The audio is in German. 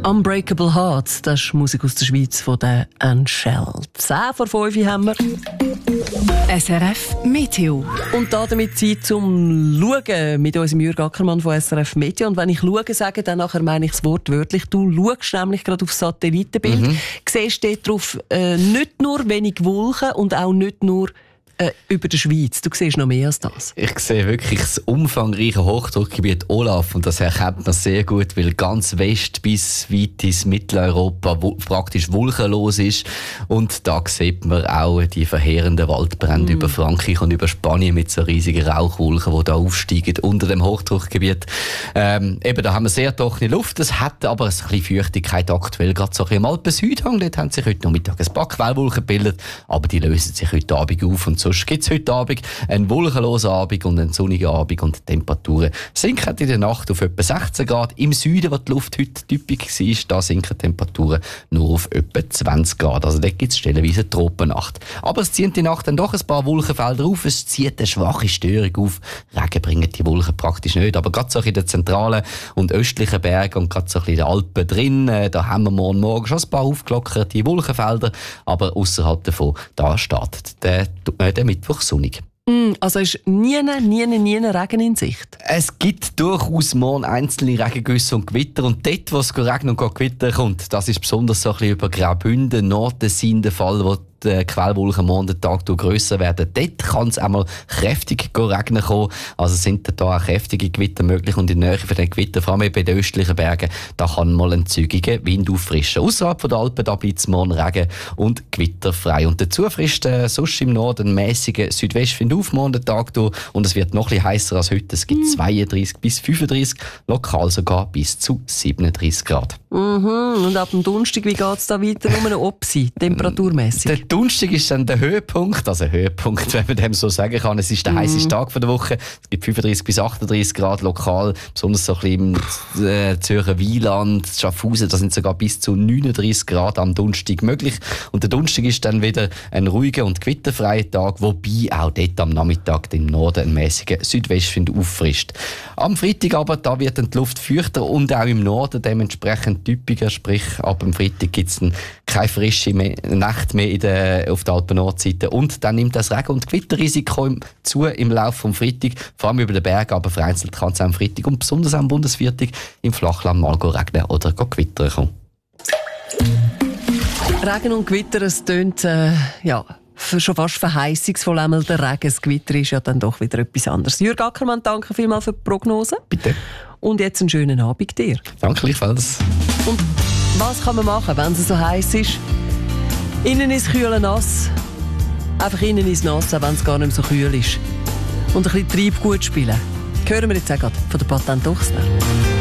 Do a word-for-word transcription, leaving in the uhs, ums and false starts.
Unbreakable Hearts, das ist Musik aus der Schweiz von den Unshelled. zehn vor fünf haben wir. S R F Meteo. Und da damit Zeit zum Schauen mit unserem Jürg Ackermann von S R F Meteo. Und wenn ich schauen sage, dann nachher meine ich es wortwörtlich. Du schaust nämlich gerade auf das Satellitenbild. Mhm. Siehst dort drauf äh, nicht nur wenig Wolken und auch nicht nur Äh, über der Schweiz. Du siehst noch mehr als das. Ich sehe wirklich das umfangreiche Hochdruckgebiet Olaf und das erkennt man sehr gut, weil ganz West bis weit ins Mitteleuropa wo, praktisch wolkenlos ist. Und da sieht man auch die verheerenden Waldbrände mm. über Frankreich und über Spanien mit so riesigen Rauchwolken, die da aufsteigen unter dem Hochdruckgebiet. Ähm, eben, da haben wir sehr trockene Luft. Es hat aber ein bisschen Feuchtigkeit aktuell, gerade so ein bisschen im Alpen-Südhang. Dort haben sich heute Nachmittag ein paar Quellwolken gebildet, aber die lösen sich heute Abend auf und sonst gibt es heute Abend einen wolkenlosen Abend und einen sonnigen Abend und die Temperaturen sinken in der Nacht auf etwa sechzehn Grad. Im Süden, wo die Luft heute typisch war, da sinken die Temperaturen nur auf etwa zwanzig Grad. Also dort gibt es stellenweise eine Tropennacht. Aber es zieht die Nacht dann doch ein paar Wolkenfelder auf. Es zieht eine schwache Störung auf. Regen bringen die Wolken praktisch nicht. Aber gerade so in den zentralen und östlichen Bergen und gerade so in den Alpen drin, da haben wir morgen Morgen schon ein paar aufgelockerte Wolkenfelder. Aber außerhalb davon, da startet der, äh, der Mittwoch sonnig. Mm, also ist nie, nie, nie Regen in Sicht? Es gibt durchaus morgen einzelne Regengüsse und Gewitter. Und dort, wo es regnen und Gewitter kommt, das ist besonders so ein bisschen über Graubünden, Nordtessin der Fall, wo die Quellwolken morgen den Tag grösser werden. Dort kann es einmal kräftig regnen kommen. Also sind da auch kräftige Gewitter möglich. Und in der Nähe von den Gewittern, vor allem bei den östlichen Bergen, da kann mal ein zügiger Wind auffrischen. Außerhalb der Alpen da bleibt es morgen Regen und gewitterfrei. Und dazu frisst äh, sonst im Norden mäßigen Südwestwind auf morgen den Tag durch. Und es wird noch ein bisschen heißer als heute. Es gibt mm. zweiunddreißig bis fünfunddreißig, lokal sogar bis zu siebenunddreißig Grad. Mhm. Und ab dem Donnerstag, wie geht es da weiter? Nur eine Opsi, temperaturmässig? Der Donnerstag ist dann der Höhepunkt, also Höhepunkt, wenn man dem so sagen kann. Es ist der mm. heißeste Tag der Woche. Es gibt fünfunddreißig bis achtunddreißig Grad lokal, besonders so ein bisschen im äh, Zürcher Wieland, Schaffhausen, da sind sogar bis zu neununddreißig Grad am Donnerstag möglich. Und der Donnerstag ist dann wieder ein ruhiger und gewitterfreier Tag, wobei auch dort am Nachmittag im Norden ein mäßiger Südwestwind auffrischt. Am Freitag aber, da wird dann die Luft feuchter und auch im Norden dementsprechend typischer, sprich ab dem Freitag gibt es keine frische mehr, Nacht mehr in der, auf der Alpen-Nordseite und dann nimmt das Regen- und Gewitterrisiko zu im Laufe des Freitag, vor allem über den Berg, aber vereinzelt kann es am Freitag und besonders am Bundesviertag im Flachland mal regnen oder gewittern kommen. Regen und Gewitter, es tönt äh, ja, schon fast verheißungsvoll. Einmal der Regen, das Gewitter ist ja dann doch wieder etwas anderes. Jürg Ackermann, danke vielmals für die Prognose. Bitte. Und jetzt einen schönen Abend dir. Danke gleichfalls. Und was kann man machen, wenn es so heiß ist? Innen ist kühl nass. Einfach innen ist nass, auch wenn es gar nicht mehr so kühl ist. Und ein bisschen Treibgut spielen. Hören wir jetzt auch gerade von der Patent Ochsner.